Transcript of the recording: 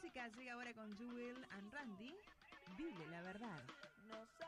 música llega ahora con Jewel and Randy. Dile la verdad. No sé